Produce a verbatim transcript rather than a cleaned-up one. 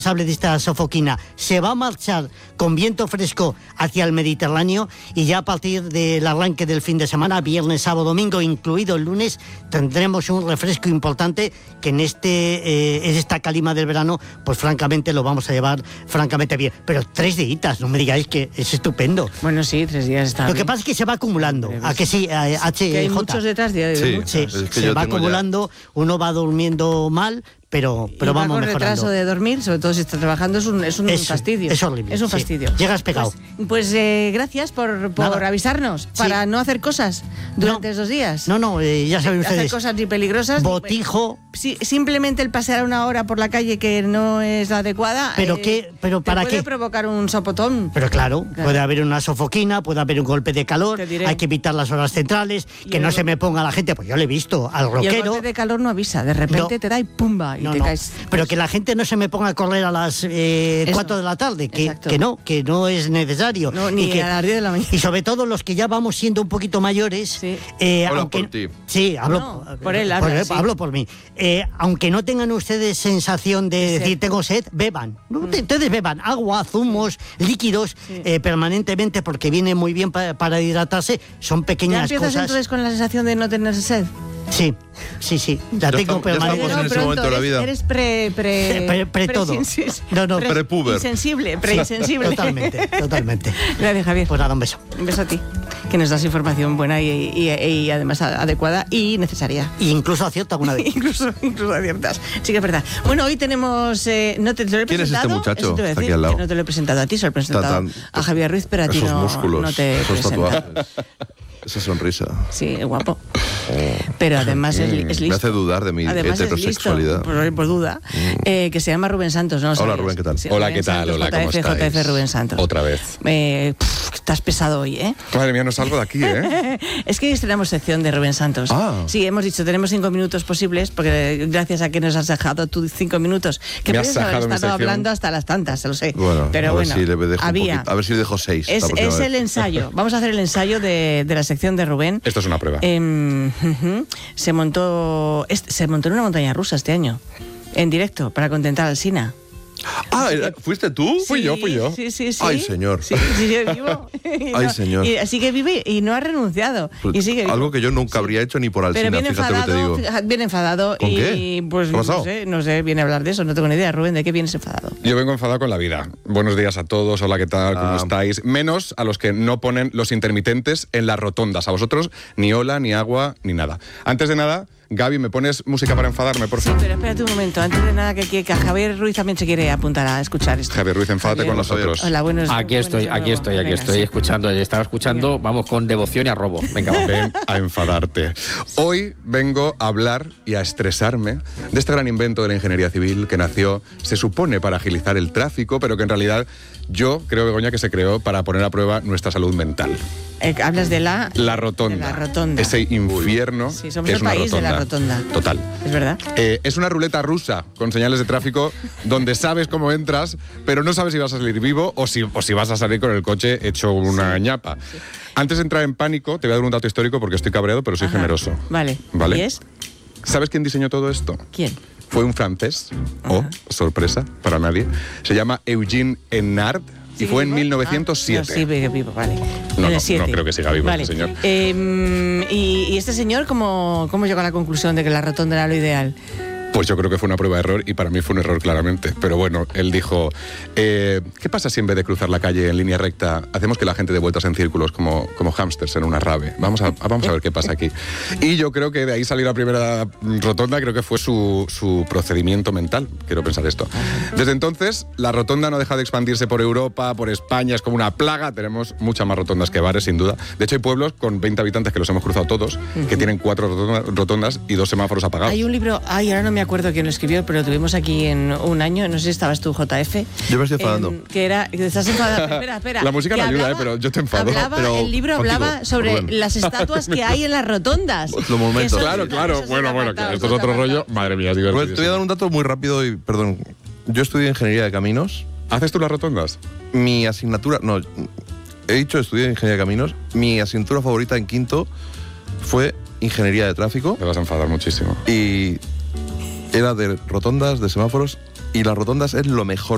de esta sofoquina se va a marchar con viento fresco hacia el Mediterráneo y ya a partir del arranque del fin de semana, viernes, sábado, domingo, incluido el lunes, tendremos un refresco importante que en este eh, en esta calima del verano, pues francamente lo vamos a llevar francamente bien. Pero tres días, no me digáis que es estupendo. Bueno, sí, tres días está Lo bien. que pasa es que se va acumulando, Pues, a que sí, a, H J. Que hay muchos detrás de, de Sí. muchos. Sí, Es que se yo va tengo acumulando, uno va durmiendo mal, pero, pero y va vamos con mejorando. retraso de dormir, sobre todo si está trabajando, es un, es un Es- fastidio. es horrible, Es un sí. fastidio. Llegas pegado. Pues, pues, eh, gracias por, por Nada. avisarnos, Sí. para no hacer cosas durante No. esos días. No, no, eh, ya saben hacer ustedes, cosas ni peligrosas. ni- botijo, Sí, simplemente el pasear una hora por la calle que no es la adecuada. ¿Pero eh, qué? ¿Pero te para puede qué? provocar un sopotón. pero claro, Claro. puede haber una sofoquina, puede haber un golpe de calor, Te diré. hay que evitar las horas centrales, Y que el no gol- se me ponga la gente, pues yo le he visto al Y el rockero. golpe de calor no avisa, de repente No. te da y pumba, y No, te no, caes. pero que la gente no se me ponga a correr a las eh, Eso. cuatro de la tarde, que, Exacto. que no, que no es necesario. No, ni y que, a las diez de la mañana. Y sobre todo los que ya vamos siendo un poquito mayores. Sí. eh, Habla aunque, por ti. Sí, hablo No, por él habla, sí. hablo por mí. Eh, aunque no tengan ustedes sensación de Sed. decir tengo sed, beban. No, te- Ustedes beban agua, zumos, líquidos Sí. eh, permanentemente porque viene muy bien pa- para hidratarse. Son ¿Ya pequeñas empiezas cosas. entonces con la sensación de no tener sed? Sí, sí, sí. La Ya tengo estamos- ya permanente. estamos en ese momento de la eres, vida. Eres pre... pre, Pre- pre todo. presinsis- No, no, pre- prepuber. Insensible, preinsensible. Totalmente, totalmente. Gracias, Javier. Pues nada, un beso. Un beso a ti, que nos das información buena y, y- y además adecuada y necesaria. Y incluso acierto alguna vez. incluso, incluso abiertas. Sí que es verdad. Bueno, hoy tenemos... eh, no te, te lo he ¿Quién es este presentado, muchacho? eso te voy a Está decir, aquí al lado. que no te lo he presentado a ti, se lo he presentado Tan- a Javier Ruiz, pero a ti esos no, músculos, no te he esos presentado. tatuajes, esa sonrisa. Sí, es guapo. Pero además es, es listo. Me hace dudar de mi Además es heterosexualidad. listo, por, por duda, eh, que se llama Rubén Santos, ¿no? Hola, ¿Sabías? Rubén, ¿qué tal? Sí, Hola, Rubén ¿qué tal? Santos, Hola, ¿cómo J F, estáis? J F Rubén Santos. Otra vez. Eh, pff, estás pesado hoy, ¿eh? Madre mía, no salgo de aquí, ¿eh? Es que hoy estrenamos sección de Rubén Santos. Ah. Sí, hemos dicho, tenemos cinco minutos posibles, porque gracias a que nos has dejado tú cinco minutos, que Me has puedes haber sajado mi estado sección. hablando hasta las tantas, se lo sé. Bueno, Pero a ver bueno, si le dejo un había. poquito- a ver si le dejo seis. la Es, próxima es vez. el ensayo. Vamos a hacer el ensayo de, de la sección de Rubén. Esto es una prueba. Em, ujú. se montó es- se montó en una montaña rusa este año, en directo, para contentar al Sina. Ah, ¿era- ¿fuiste tú? Fui yo, fui yo. Sí, sí, sí. Ay, señor. Sí, sí, sigue vivo. Y Ay, no- señor. Y sigue vivo y no ha renunciado. Pues y sigue vivo. algo que yo nunca habría hecho ni por Pero Alsina, viene fíjate lo que te enfadado, digo. fija- viene enfadado ¿Con y qué? pues ¿Qué ha no pasado? sé, no sé, viene a hablar de eso, no tengo ni idea. Rubén, ¿de qué vienes enfadado? Yo vengo enfadado con la vida. Buenos días a todos, hola, ¿qué tal? ¿Cómo Ah. estáis? Menos a los que no ponen los intermitentes en las rotondas. A vosotros ni hola, ni agua, ni nada. Antes de nada, Gaby, ¿me pones música para enfadarme, por Sí, favor? pero espérate un momento, antes de nada que, que, que Javier Ruiz también se quiere apuntar a escuchar esto. Javier Ruiz, enfádate Javier. con nosotros. Hola, buenos Aquí estoy, buenos- aquí estoy, aquí venga, estoy sí. escuchando, estaba escuchando, vamos con devoción y a robo. Venga, vamos. Ven a enfadarte. Hoy vengo a hablar y a estresarme de este gran invento de la ingeniería civil que nació, se supone, para agilizar el tráfico, pero que en realidad yo creo, Begoña, que se creó para poner a prueba nuestra salud mental. Eh, hablas de la... La rotonda. De la rotonda. Ese infierno Sí, somos que el es una país de rotonda. la rotonda. Total. ¿Es verdad? Eh, es una ruleta rusa con señales de tráfico donde sabes cómo entras, pero no sabes si vas a salir vivo o si, o si vas a salir con el coche hecho una ñapa. Antes de entrar en pánico, te voy a dar un dato histórico porque estoy cabreado, pero soy Ajá. generoso. Vale. ¿Vale? ¿Y es? ¿Sabes quién diseñó todo esto? ¿Quién? Fue un francés, oh, sorpresa para nadie. Se llama Eugene Enard y fue en vivo? mil novecientos siete. Ah, no, sí, vive vivo, vale. No, En el no, siete. no creo que siga vivo Vale. este señor. Eh, y, y este señor cómo, cómo llegó a la conclusión de que la rotonda era lo ideal? Pues yo creo que fue una prueba de error y para mí fue un error claramente. Pero bueno, él dijo, eh, ¿qué pasa si en vez de cruzar la calle en línea recta hacemos que la gente dé vueltas en círculos como, como hámsters en una rave? Vamos a, vamos a ver qué pasa aquí. Y yo creo que de ahí salió la primera rotonda, creo que fue su, su procedimiento mental, quiero pensar esto. Desde entonces, la rotonda no deja de expandirse por Europa, por España, es como una plaga, tenemos muchas más rotondas que bares, sin duda. De hecho, hay pueblos con veinte habitantes que los hemos cruzado todos, que tienen cuatro rotonda- rotondas y dos semáforos apagados. Hay un libro, ay, ahora no me acuerdo quién lo escribió, pero lo tuvimos aquí en un año, no sé si estabas tú, J F. Yo me estoy enfadando. em, que era, que estás enfadado. Espera, espera. La música que no ayuda, hablaba- eh, pero yo te enfado. hablaba- Pero el libro contigo, hablaba sobre Rubén. las estatuas que hay en las rotondas. Los monumentos. Que son- Claro, claro. esos Bueno, son bueno, que apartados, esto es son otro rollo. apartados. Madre mía, Rubén, te voy a dar divertido. un dato muy rápido y, perdón. Yo estudié ingeniería de caminos. ¿Haces tú las rotondas? Mi asignatura, no, he dicho estudié ingeniería de caminos. Mi asignatura favorita en quinto fue ingeniería de tráfico Te vas a enfadar muchísimo. y era de rotondas, de semáforos, y las rotondas es lo mejor